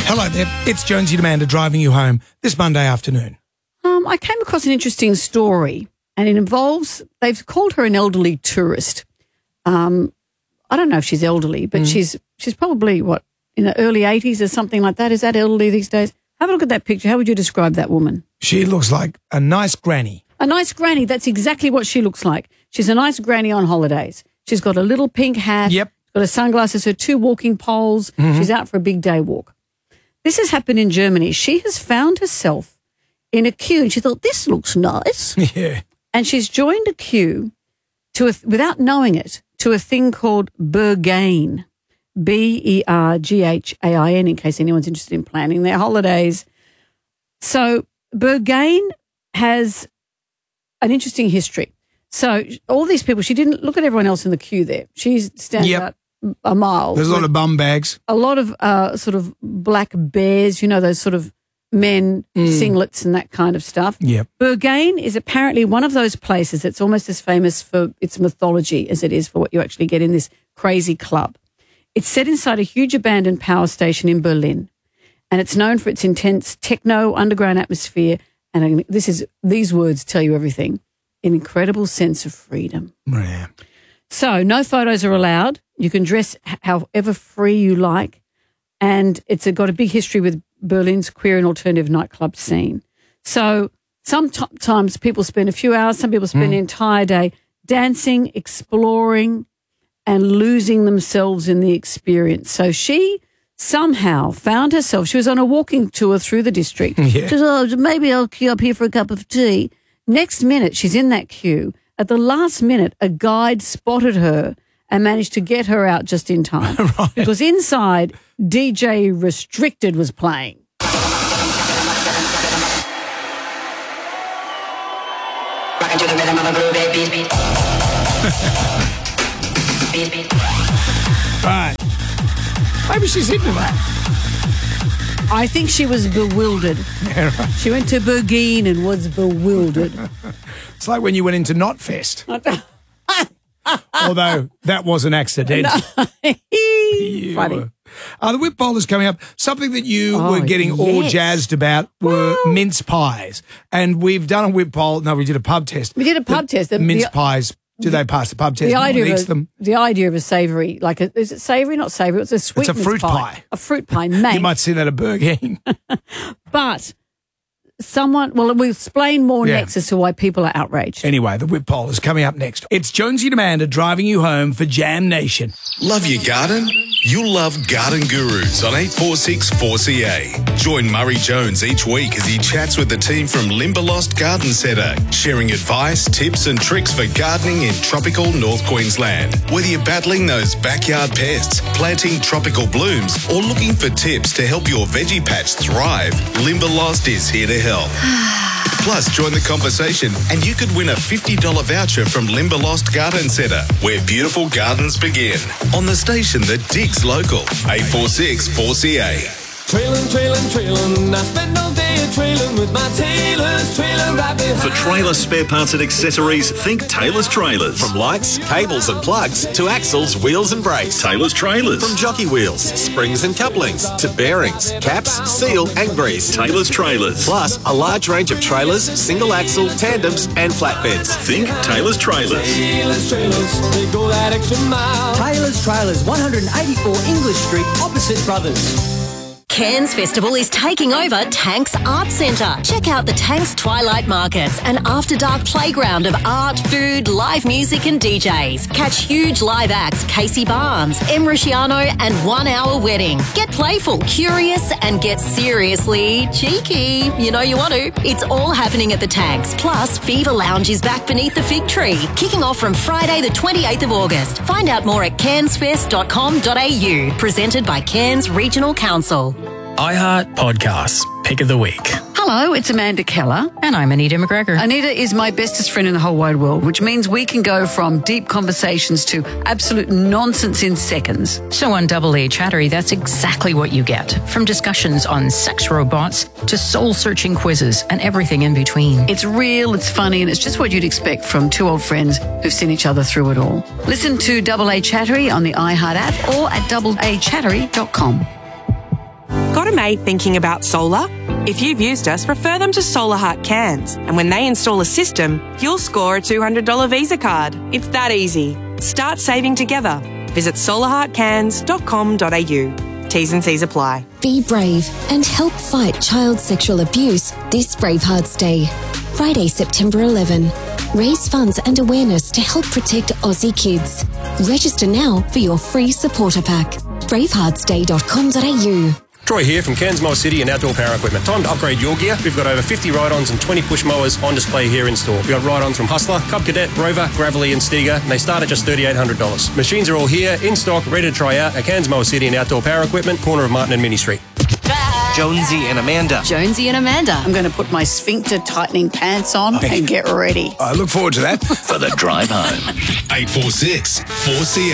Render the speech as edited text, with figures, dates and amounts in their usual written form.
Hello there, it's Jonesy and Amanda driving you home this Monday afternoon. I came across an interesting story, and it involves, they've called her an elderly tourist. I don't know if she's elderly, but she's probably, in the early 80s or something like that. Is that elderly these days? Have a look at that picture. How would you describe that woman? She looks like a nice granny. A nice granny. That's exactly what she looks like. She's a nice granny on holidays. She's got a little pink hat. Yep. Got her sunglasses, her 2 walking poles. She's out for a big day walk. This has happened in Germany. She has found herself in a queue and she thought, this looks nice. Yeah. And she's joined a queue without knowing it, to a thing called Berghain. Berghain, in case anyone's interested in planning their holidays. So Berghain has an interesting history. So all these people, she didn't look at everyone else in the queue there. She's standing out a mile. There's a lot of bum bags. A lot of sort of black bears, those sort of men, singlets and that kind of stuff. Yep. Berghain is apparently one of those places that's almost as famous for its mythology as it is for what you actually get in this crazy club. It's set inside a huge abandoned power station in Berlin, and it's known for its intense techno underground atmosphere. And these words tell you everything: an incredible sense of freedom. Yeah. So no photos are allowed. You can dress however free you like, and it's got a big history with Berlin's queer and alternative nightclub scene. So sometimes people spend a few hours, some people spend the entire day dancing, exploring, and losing themselves in the experience. So she somehow found herself, she was on a walking tour through the district. Yeah. She said, maybe I'll queue up here for a cup of tea. Next minute, she's in that queue. At the last minute, a guide spotted her and managed to get her out just in time. Right. Because inside, DJ Restricted was playing. Rockin' to the rhythm of a groove, beat. Right. Maybe she's into that. I think she was bewildered. Yeah, right. She went to Berghain and was bewildered. It's like when you went into Knotfest. Although that was an accident. Funny. The Whip Bowl is coming up. Something that you were getting all jazzed about were mince pies. And we've done a Whip Bowl. No, we did a pub test. We did a pub test. Mince pies. Do they pass the pub test? The idea of a savoury, is it savoury? Not savoury. It's a sweet. It's a fruit pie. A fruit pie, mate. You might see that at Berghain. But we'll explain more next as to why people are outraged. Anyway, the Whip Bowl is coming up next. It's Jonesy and Amanda driving you home for Jam Nation. Love your garden? You'll love Garden Gurus on 846 4CA. Join Murray Jones each week as he chats with the team from Limberlost Garden Centre, sharing advice, tips and tricks for gardening in tropical North Queensland. Whether you're battling those backyard pests, planting tropical blooms, or looking for tips to help your veggie patch thrive, Limberlost is here to help. Plus, join the conversation and you could win a $50 voucher from Limberlost Garden Centre, where beautiful gardens begin. On the station that digs local, 846 4CA. Trailin', I spend all day a-trailin' with my Taylor's trailer right behind. For trailer spare parts and accessories, think Taylor's Trailers. From lights, cables and plugs to axles, wheels and brakes. Taylor's Trailers. From jockey wheels, springs and couplings to bearings, caps, seal and grease. Taylor's Trailers. Plus a large range of trailers, single axle, tandems and flatbeds. Think Taylor's Trailers. Taylor's Trailers, they go that extra mile. Taylor's Trailers, 184 English Street, opposite Brothers. Cairns Festival is taking over Tanks Art Centre. Check out the Tanks Twilight Markets, an after-dark playground of art, food, live music and DJs. Catch huge live acts Casey Barnes, Emriciano and 1 Hour Wedding. Get playful, curious and get seriously cheeky. You know you want to. It's all happening at the Tanks. Plus, Fever Lounge is back beneath the fig tree, kicking off from Friday the 28th of August. Find out more at cairnsfest.com.au. Presented by Cairns Regional Council. iHeart Podcasts, Pick of the Week. Hello, it's Amanda Keller. And I'm Anita McGregor. Anita is my bestest friend in the whole wide world, which means we can go from deep conversations to absolute nonsense in seconds. So on Double A Chattery, that's exactly what you get. From discussions on sex robots to soul-searching quizzes and everything in between. It's real, it's funny, and it's just what you'd expect from two old friends who've seen each other through it all. Listen to Double A Chattery on the iHeart app or at doubleachattery.com. Got a mate thinking about solar? If you've used us, refer them to Solar Heart Cairns. And when they install a system, you'll score a $200 Visa card. It's that easy. Start saving together. Visit solarheartcairns.com.au. T's and C's apply. Be brave and help fight child sexual abuse this Bravehearts Day. Friday, September 11. Raise funds and awareness to help protect Aussie kids. Register now for your free supporter pack. braveheartsday.com.au. Troy here from Cairns Mower City and Outdoor Power Equipment. Time to upgrade your gear. We've got over 50 ride-ons and 20 push mowers on display here in store. We've got ride-ons from Hustler, Cub Cadet, Rover, Gravelly and Stiga, and they start at just $3,800. Machines are all here, in stock, ready to try out at Cairns Mower City and Outdoor Power Equipment, corner of Martin and Mini Street. Jonesy and Amanda. Jonesy and Amanda. I'm going to put my sphincter tightening pants on and get ready. I look forward to that. For the drive home. 846 4CA.